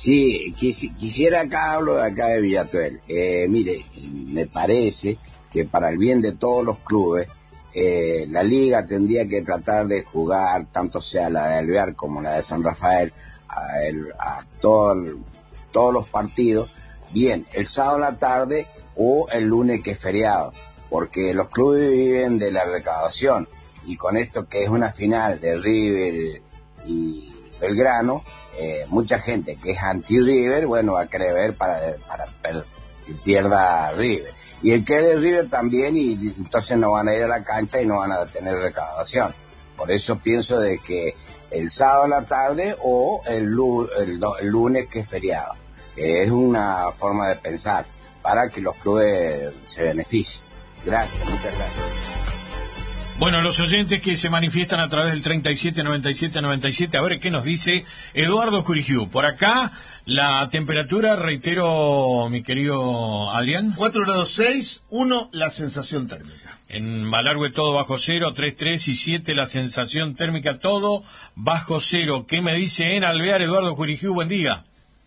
Sí, quisiera hablo de acá de Villatuel. Mire, me parece que para el bien de todos los clubes, la liga tendría que tratar de jugar, tanto sea la de Alvear como la de San Rafael, a todos los partidos, bien, el sábado en la tarde o el lunes que es feriado, porque los clubes viven de la recaudación, y con esto que es una final de River y Belgrano, mucha gente que es anti-River, bueno, va a querer ver para que pierda River. Y el que es de River también, y entonces no van a ir a la cancha y no van a tener recaudación. Por eso pienso de que el sábado en la tarde o el lunes que es feriado. Es una forma de pensar para que los clubes se beneficien. Gracias, muchas gracias. Bueno, los oyentes que se manifiestan a través del 379797, a ver qué nos dice Eduardo Jurigiu. Por acá, la temperatura, reitero, mi querido Adrián. 4 grados 6, 1 la sensación térmica. En Malargüe todo bajo cero, 3 y 7 la sensación térmica, todo bajo cero. ¿Qué me dice en Alvear, Eduardo Jurigiu? Buen día.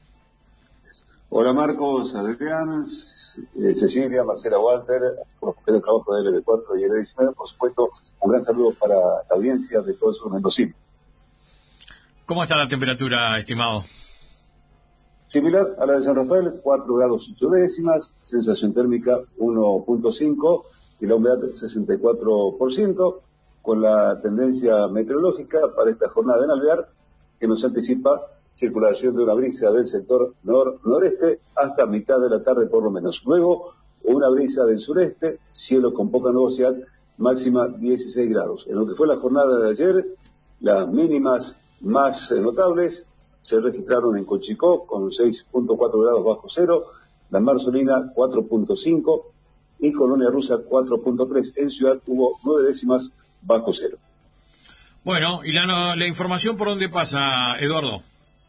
Hola Marcos, Adrián, Cecilia, Marcela Walter, por el trabajo de LB4 y LB19, por supuesto, un gran saludo para la audiencia de todos esos mendocinos. ¿Cómo está la temperatura, estimado? Similar a la de San Rafael, 4 grados 8 décimas, sensación térmica 1.5 y la humedad 64%, con la tendencia meteorológica para esta jornada en Alvear, que nos anticipa circulación de una brisa del sector noreste hasta mitad de la tarde por lo menos. Luego, una brisa del sureste, cielo con poca nubosidad, máxima 16 grados. En lo que fue la jornada de ayer, las mínimas más notables se registraron en Cochicó con 6.4 grados bajo cero, La Marzolina 4.5 y Colonia Rusa 4.3. En Ciudad hubo 9 décimas bajo cero. Bueno, ¿y la información por dónde pasa, Eduardo?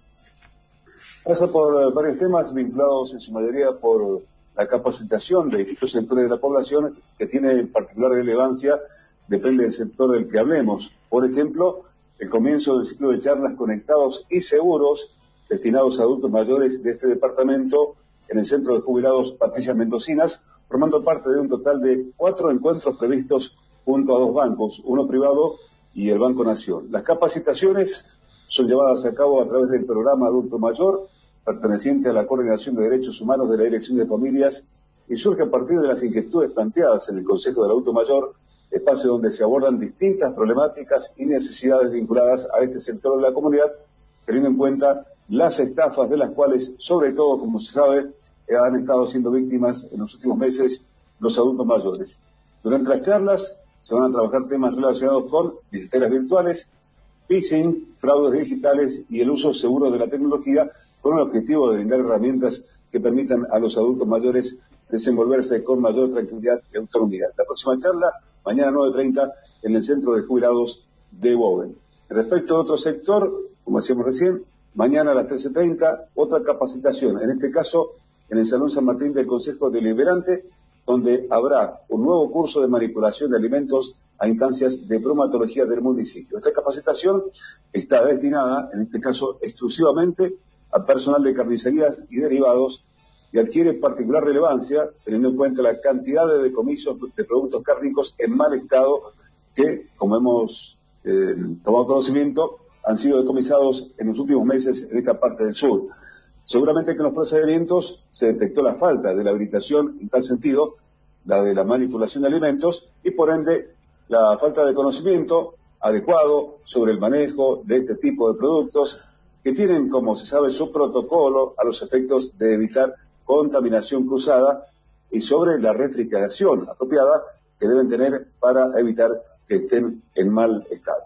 Pasa por varios temas vinculados en su mayoría por la capacitación de distintos sectores de la población que tiene particular relevancia, depende del sector del que hablemos. Por ejemplo, el comienzo del ciclo de charlas conectados y seguros destinados a adultos mayores de este departamento en el Centro de Jubilados Patricia Mendocinas, formando parte de un total de 4 encuentros previstos junto a 2 bancos, uno privado y el Banco Nación. Las capacitaciones son llevadas a cabo a través del programa Adulto Mayor, perteneciente a la Coordinación de Derechos Humanos de la Dirección de Familias, y surge a partir de las inquietudes planteadas en el Consejo del Adulto Mayor, espacio donde se abordan distintas problemáticas y necesidades vinculadas a este sector de la comunidad, teniendo en cuenta las estafas de las cuales, sobre todo, como se sabe, han estado siendo víctimas en los últimos meses los adultos mayores. Durante las charlas se van a trabajar temas relacionados con billeteras virtuales, phishing, fraudes digitales y el uso seguro de la tecnología, con el objetivo de brindar herramientas que permitan a los adultos mayores desenvolverse con mayor tranquilidad y autonomía. La próxima charla, mañana 9:30, en el Centro de Jubilados de Boven. Respecto a otro sector, como decíamos recién, mañana a las 13:30, otra capacitación, en este caso en el Salón San Martín del Consejo Deliberante, donde habrá un nuevo curso de manipulación de alimentos a instancias de bromatología del municipio. Esta capacitación está destinada, en este caso, exclusivamente a personal de carnicerías y derivados, y adquiere particular relevancia teniendo en cuenta la cantidad de decomisos de productos cárnicos en mal estado que, como hemos tomado conocimiento, han sido decomisados en los últimos meses en esta parte del sur. Seguramente que en los procedimientos se detectó la falta de la habilitación en tal sentido, la de la manipulación de alimentos, y por ende la falta de conocimiento adecuado sobre el manejo de este tipo de productos que tienen, como se sabe, su protocolo a los efectos de evitar contaminación cruzada y sobre la refrigeración apropiada que deben tener para evitar que estén en mal estado.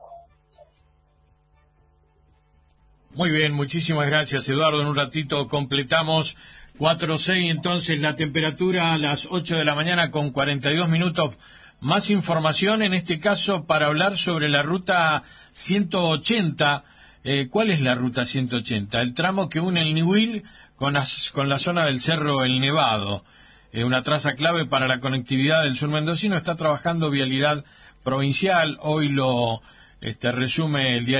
Muy bien, muchísimas gracias, Eduardo. En un ratito completamos 4:06, entonces la temperatura a las 8 de la mañana con 42 minutos. Más información, en este caso, para hablar sobre la ruta 180. ¿Cuál es la ruta 180? El tramo que une el Niwil con la zona del Cerro El Nevado. Una traza clave para la conectividad del sur mendocino. Está trabajando Vialidad Provincial. Hoy lo resume el diario